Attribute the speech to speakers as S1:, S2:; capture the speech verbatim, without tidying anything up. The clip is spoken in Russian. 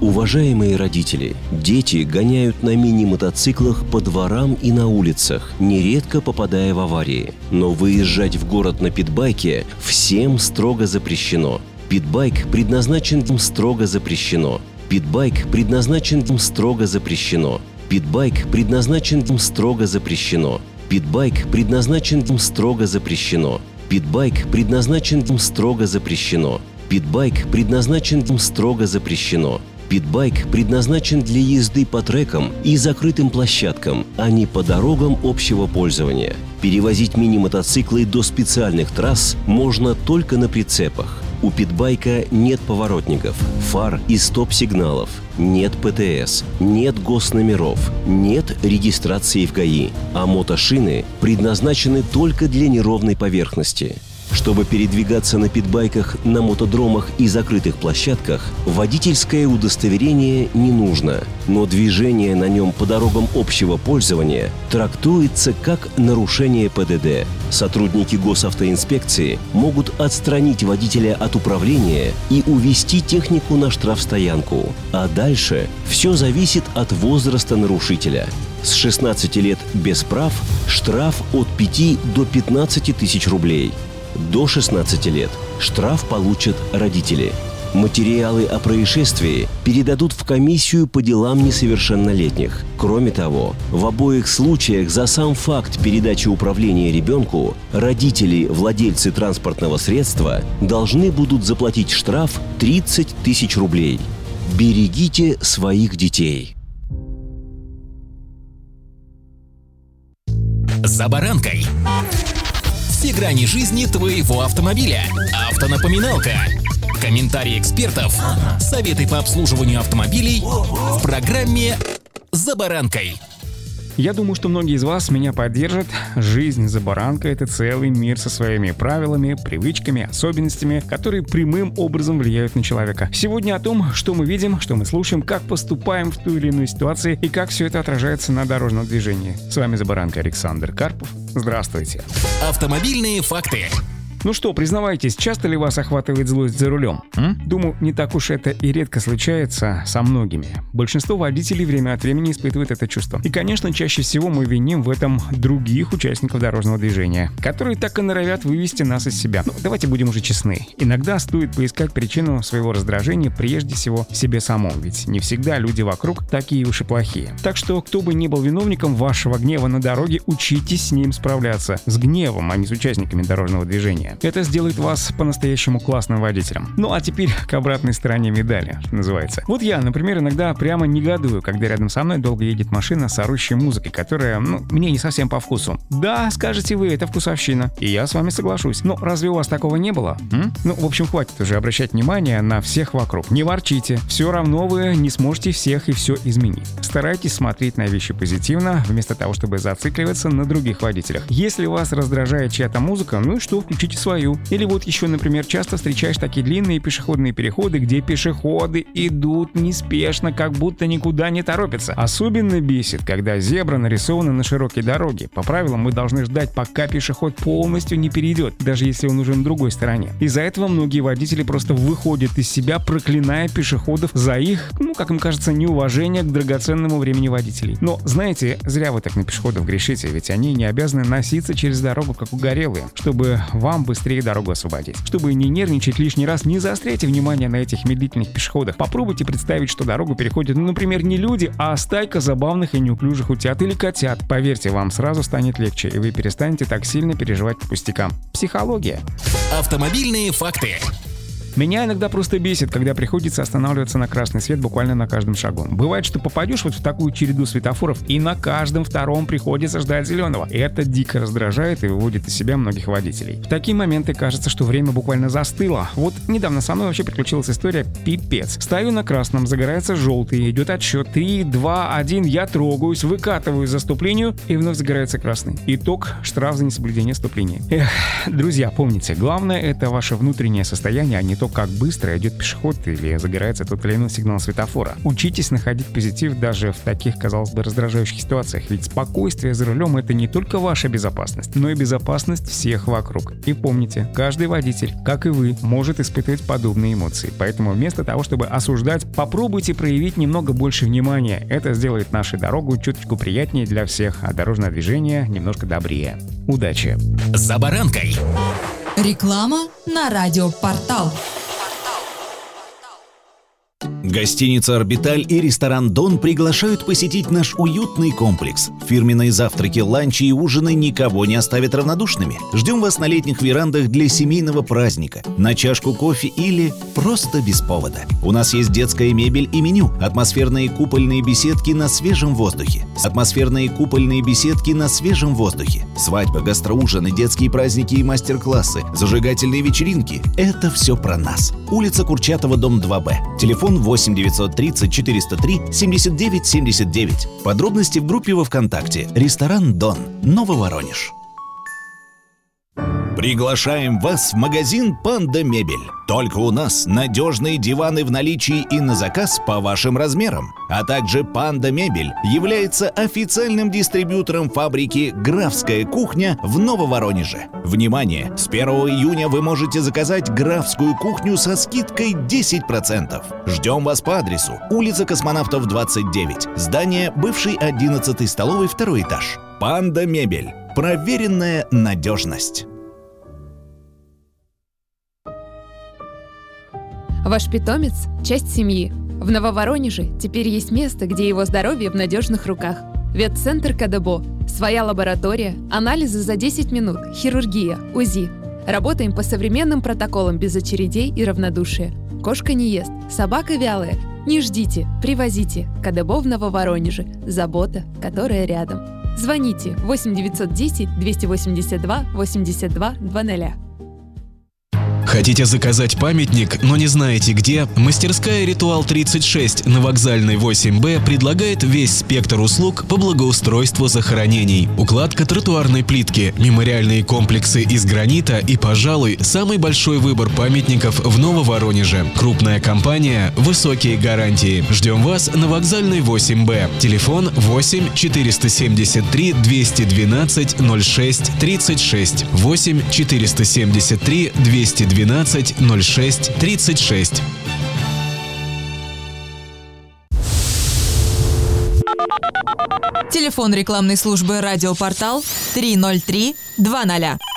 S1: Уважаемые родители, дети гоняют на мини-мотоциклах по дворам и на улицах, нередко попадая в аварии. Но выезжать в город на питбайке всем строго запрещено. Питбайк предназначен строго запрещено. Питбайк предназначен строго запрещено. Питбайк предназначен строго запрещено. Питбайк предназначен строго запрещено. Питбайк предназначен строго запрещено. Питбайк предназначен строго запрещено. Питбайк предназначен для езды по трекам и закрытым площадкам, а не по дорогам общего пользования. Перевозить мини-мотоциклы до специальных трасс можно только на прицепах. У питбайка нет поворотников, фар и стоп-сигналов, нет ПТС, нет госномеров, нет регистрации в ГАИ, а мотошины предназначены только для неровной поверхности. Чтобы передвигаться на питбайках на мотодромах и закрытых площадках, водительское удостоверение не нужно, но движение на нем по дорогам общего пользования трактуется как нарушение ПДД. Сотрудники госавтоинспекции могут отстранить водителя от управления и увезти технику на штрафстоянку. А дальше все зависит от возраста нарушителя. С шестнадцати лет без прав штраф от пяти до пятнадцати тысяч рублей. До шестнадцати лет штраф получат родители. Материалы о происшествии передадут в комиссию по делам несовершеннолетних. Кроме того, в обоих случаях за сам факт передачи управления ребенку родители, владельцы транспортного средства, должны будут заплатить штраф тридцать тысяч рублей. Берегите своих детей.
S2: За баранкой. Все грани жизни твоего автомобиля. Автонапоминалка. Комментарии экспертов. Советы по обслуживанию автомобилей в программе «За баранкой».
S3: Я думаю, что многие из вас меня поддержат. Жизнь за баранкой — это целый мир со своими правилами, привычками, особенностями, которые прямым образом влияют на человека. Сегодня о том, что мы видим, что мы слушаем, как поступаем в той или иной ситуации и как все это отражается на дорожном движении. С вами «За баранкой» Александр Карпов. Здравствуйте.
S2: Автомобильные факты.
S3: Ну что, признавайтесь, часто ли вас охватывает злость за рулем? М? Думаю, не так уж это и редко случается со многими. Большинство водителей время от времени испытывает это чувство. И, конечно, чаще всего мы виним в этом других участников дорожного движения, которые так и норовят вывести нас из себя. Ну, давайте будем уже честны. Иногда стоит поискать причину своего раздражения прежде всего в себе самом, ведь не всегда люди вокруг такие уж и плохие. Так что, кто бы ни был виновником вашего гнева на дороге, учитесь с ним справляться. С гневом, а не с участниками дорожного движения. Это сделает вас по-настоящему классным водителем. Ну а теперь к обратной стороне медали, что называется. Вот я, например, иногда прямо негодую, когда рядом со мной долго едет машина с орущей музыкой, которая, ну, мне не совсем по вкусу. Да, скажете вы, это вкусовщина. И я с вами соглашусь. Но разве у вас такого не было? М? Ну, в общем, хватит уже обращать внимание на всех вокруг. Не ворчите. Все равно вы не сможете всех и все изменить. Старайтесь смотреть на вещи позитивно, вместо того, чтобы зацикливаться на других водителях. Если вас раздражает чья-то музыка, ну и что, включите свою. Или вот еще, например, часто встречаешь такие длинные пешеходные переходы, где пешеходы идут неспешно, как будто никуда не торопятся. Особенно бесит, когда зебра нарисована на широкой дороге. По правилам мы должны ждать, пока пешеход полностью не перейдет, даже если он уже на другой стороне. Из-за этого многие водители просто выходят из себя, проклиная пешеходов за их, ну, как им кажется, неуважение к драгоценному времени водителей. Но, знаете, зря вы так на пешеходов грешите, ведь они не обязаны носиться через дорогу, как угорелые, чтобы вам быстрее дорогу освободить. Чтобы не нервничать лишний раз, не заостряйте внимание на этих медлительных пешеходах. Попробуйте представить, что дорогу переходят, ну, например, не люди, а стайка забавных и неуклюжих утят или котят. Поверьте, вам сразу станет легче, и вы перестанете так сильно переживать по пустякам. Психология.
S2: Автомобильные факты.
S3: Меня иногда просто бесит, когда приходится останавливаться на красный свет буквально на каждом шагу. Бывает, что попадешь вот в такую череду светофоров, и на каждом втором приходится ждать зеленого. Это дико раздражает и выводит из себя многих водителей. В такие моменты кажется, что время буквально застыло. Вот недавно со мной вообще приключилась история пипец. Стою на красном, загорается желтый, идет отсчет три, два, один, я трогаюсь, выкатываю заступлению, и вновь загорается красный. Итог — штраф за несоблюдение ступления. Эх, друзья, помните, главное — это ваше внутреннее состояние, а не то, то, как быстро идет пешеход или загорается тот или иной сигнал светофора. Учитесь находить позитив даже в таких, казалось бы, раздражающих ситуациях, ведь спокойствие за рулем — это не только ваша безопасность, но и безопасность всех вокруг. И помните, каждый водитель, как и вы, может испытывать подобные эмоции. Поэтому вместо того, чтобы осуждать, попробуйте проявить немного больше внимания. Это сделает нашу дорогу чуточку приятнее для всех, а дорожное движение немножко добрее. Удачи!
S2: За баранкой.
S4: Реклама на радиопортал.
S5: Гостиница «Орбиталь» и ресторан «Дон» приглашают посетить наш уютный комплекс. Фирменные завтраки, ланчи и ужины никого не оставят равнодушными. Ждем вас на летних верандах для семейного праздника, на чашку кофе или просто без повода. У нас есть детская мебель и меню, атмосферные купольные беседки на свежем воздухе. Атмосферные купольные беседки на свежем воздухе. Свадьбы, гастроужины, детские праздники и мастер-классы, зажигательные вечеринки – это все про нас. Улица Курчатова, дом два Б. Телефон восемь девятьсот тридцать четыреста три семьдесят девять семьдесят девять. Подробности в группе во ВКонтакте. Ресторан «Дон», Нововоронеж. Приглашаем вас в магазин «Панда Мебель». Только у нас надежные диваны в наличии и на заказ по вашим размерам. А также «Панда Мебель» является официальным дистрибьютором фабрики «Графская кухня» в Нововоронеже. Внимание! С первого июня вы можете заказать «Графскую кухню» со скидкой десять процентов. Ждем вас по адресу: улица Космонавтов, двадцать девять, здание бывшей одиннадцатой столовой, второй этаж. «Панда Мебель». Проверенная надежность.
S6: Ваш питомец – часть семьи. В Нововоронеже теперь есть место, где его здоровье в надежных руках. Ветцентр КаДеБо. Своя лаборатория, анализы за десять минут, хирургия, УЗИ. Работаем по современным протоколам без очередей и равнодушия. Кошка не ест, собака вялая. Не ждите, привозите. КаДеБо в Нововоронеже. Забота, которая рядом. Звоните восемь девятьсот десять двести восемьдесят два восемьдесят два двадцать.
S7: Хотите заказать памятник, но не знаете где? Мастерская «Ритуал тридцать шесть» на Вокзальной восемь Б предлагает весь спектр услуг по благоустройству захоронений. Укладка тротуарной плитки, мемориальные комплексы из гранита и, пожалуй, самый большой выбор памятников в Нововоронеже. Крупная компания, высокие гарантии. Ждем вас на Вокзальной восемь Б. Телефон восемь четыреста семьдесят три двести двенадцать ноль шесть тридцать шесть. восемь четыреста семьдесят три двести двенадцать ноль шесть тридцать шесть.
S4: Телефон рекламной службы «Радиопортал» три ноль три два ноль.